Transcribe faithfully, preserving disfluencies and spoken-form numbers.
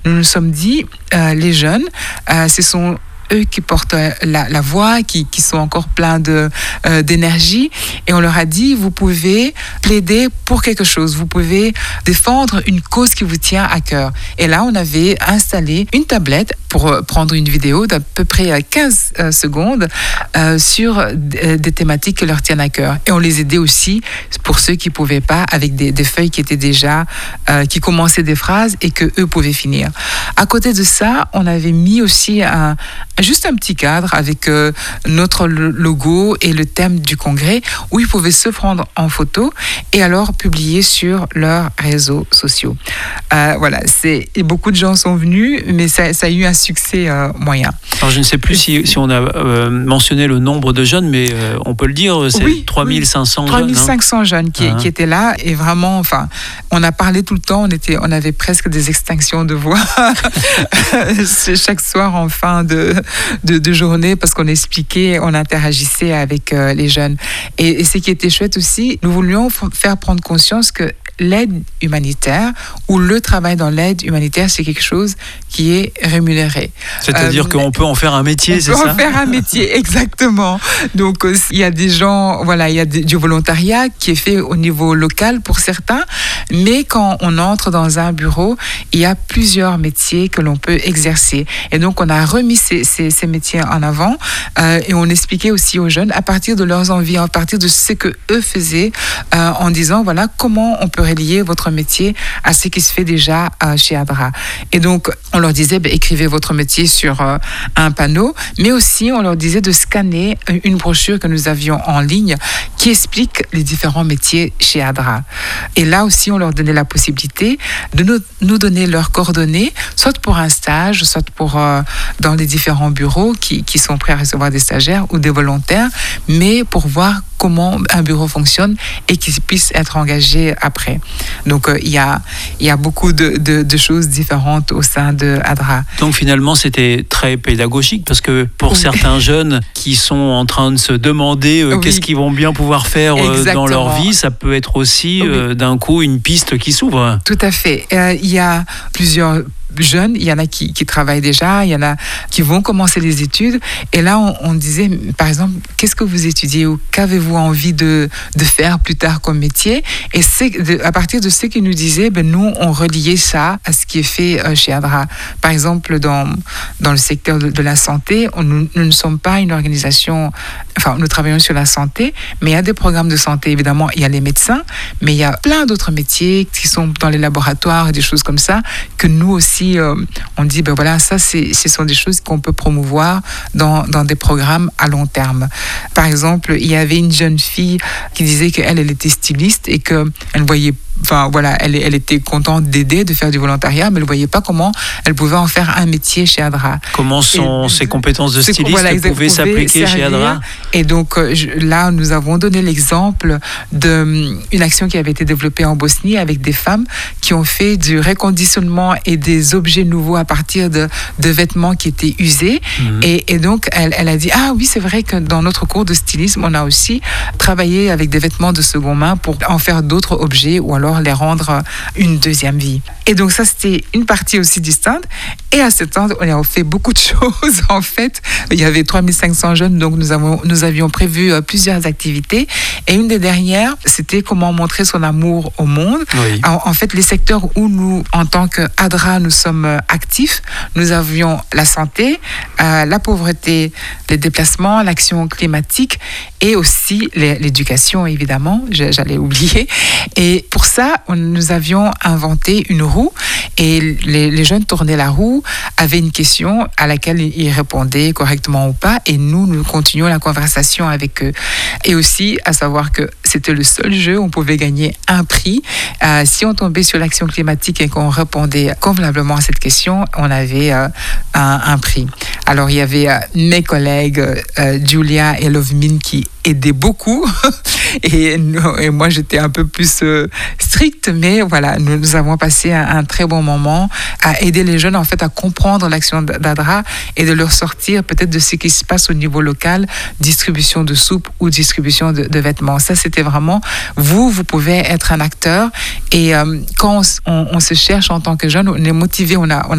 nous nous sommes dit, euh, les jeunes, euh, ce sont eux qui portent la, la voix, qui, qui sont encore pleins de, euh, d'énergie. Et on leur a dit, vous pouvez plaider pour quelque chose. Vous pouvez défendre une cause qui vous tient à cœur. Et là, on avait installé une tablette pour prendre une vidéo d'à peu près quinze euh, secondes euh, sur d- des thématiques qui leur tiennent à cœur. Et on les aidait aussi, pour ceux qui ne pouvaient pas, avec des, des feuilles qui étaient déjà, euh, qui commençaient des phrases et qu'eux pouvaient finir. À côté de ça, on avait mis aussi un juste un petit cadre avec euh, notre logo et le thème du congrès où ils pouvaient se prendre en photo et alors publier sur leurs réseaux sociaux. Euh, voilà, c'est, et beaucoup de gens sont venus, mais ça, ça a eu un succès euh, moyen. Alors je ne sais plus si, si on a euh, mentionné le nombre de jeunes, mais euh, on peut le dire, c'est oui, trois mille cinq cents oui. jeunes. trois mille cinq cents hein. jeunes qui, ah. qui étaient là et vraiment, enfin, on a parlé tout le temps, on, était, on avait presque des extinctions de voix chaque soir en fin de De, de journée parce qu'on expliquait, on interagissait avec euh, les jeunes. Et, et ce qui était chouette aussi, nous voulions f- faire prendre conscience que l'aide humanitaire ou le travail dans l'aide humanitaire, c'est quelque chose qui est rémunéré. C'est-à-dire euh, qu'on peut en faire un métier, c'est ça ? On peut en faire un métier, exactement. Donc, euh, il y a des gens, voilà, il y a du volontariat qui est fait au niveau local pour certains, mais quand on entre dans un bureau, il y a plusieurs métiers que l'on peut exercer. Et donc, on a remis ces, ces, ces métiers en avant euh, et on expliquait aussi aux jeunes, à partir de leurs envies, à partir de ce que eux faisaient, euh, en disant, voilà, comment on peut relier votre métier à ce qui se fait déjà euh, chez ADRA. Et donc, on leur disait, ben, écrivez votre métier sur euh, un panneau, mais aussi, on leur disait de scanner une brochure que nous avions en ligne qui explique les différents métiers chez ADRA. Et là aussi, on leur donnait la possibilité de nous, nous donner leurs coordonnées, soit pour un stage, soit pour euh, dans les différents bureaux qui, qui sont prêts à recevoir des stagiaires ou des volontaires, mais pour voir comment un bureau fonctionne et qu'ils puissent être engagés après. Donc, euh, il y a, il y a beaucoup de, de, de choses différentes au sein de ADRA. Donc, finalement, c'était très pédagogique parce que pour oui. certains jeunes qui sont en train de se demander euh, oui. qu'est-ce qu'ils vont bien pouvoir faire euh, dans leur vie, ça peut être aussi oui. euh, d'un coup une piste qui s'ouvre. Tout à fait. Euh, il y a plusieurs jeunes, il y en a qui, qui travaillent déjà, il y en a qui vont commencer les études. Et là, on, on disait, par exemple, qu'est-ce que vous étudiez ou qu'avez-vous envie de, de faire plus tard comme métier? Et c'est de, à partir de ce qu'ils nous disaient, ben, nous, on reliait ça à ce qui est fait euh, chez ADRA. Par exemple, dans, dans le secteur de, de la santé, on, nous, nous ne sommes pas une organisation, enfin, nous travaillons sur la santé, mais il y a des programmes de santé, évidemment, il y a les médecins, mais il y a plein d'autres métiers qui sont dans les laboratoires, des choses comme ça, que nous aussi, Euh, on dit, ben voilà, ça, c'est, ce sont des choses qu'on peut promouvoir dans, dans des programmes à long terme. Par exemple, il y avait une jeune fille qui disait qu'elle, elle était styliste et qu'elle ne voyait Enfin, voilà, elle, elle était contente d'aider, de faire du volontariat, mais elle ne voyait pas comment elle pouvait en faire un métier chez ADRA. Comment sont et, ses compétences de styliste voilà, pouvaient, pouvaient s'appliquer servir. Chez ADRA? Et donc, je, là, nous avons donné l'exemple d'une action qui avait été développée en Bosnie avec des femmes qui ont fait du reconditionnement et des objets nouveaux à partir de, de vêtements qui étaient usés. Mmh. Et, et donc, elle, elle a dit, ah oui, c'est vrai que dans notre cours de stylisme, on a aussi travaillé avec des vêtements de seconde main pour en faire d'autres objets ou alors les rendre une deuxième vie. Et donc ça, c'était une partie aussi du stand. Et à ce stand, on a fait beaucoup de choses, en fait. Il y avait trois mille cinq cents jeunes, donc nous, avons, nous avions prévu plusieurs activités. Et une des dernières, c'était comment montrer son amour au monde. Oui. En, en fait, les secteurs où nous, en tant qu'ADRA, nous sommes actifs, nous avions la santé, euh, la pauvreté, les déplacements, l'action climatique et aussi les, l'éducation, évidemment, j'allais oublier. Et pour ça, on, nous avions inventé une roue et les, les jeunes tournaient la roue, avaient une question à laquelle ils répondaient correctement ou pas et nous, nous continuions la conversation avec eux. Et aussi, à savoir que c'était le seul jeu où on pouvait gagner un prix. Euh, si on tombait sur l'action climatique et qu'on répondait convenablement à cette question, on avait euh, un, un prix. Alors, il y avait euh, mes collègues euh, Julia et Lovmin qui aidaient beaucoup et, et moi, j'étais un peu plus euh, stricte, mais voilà, nous, nous avons passé un, un très bon moment à aider les jeunes en fait à comprendre l'action d'ADRA et de leur sortir peut-être de ce qui se passe au niveau local, distribution de soupe ou distribution de, de vêtements. Ça, c'était vraiment, vous, vous pouvez être un acteur et euh, quand on, on, on se cherche en tant que jeune, on est motivé, on a, on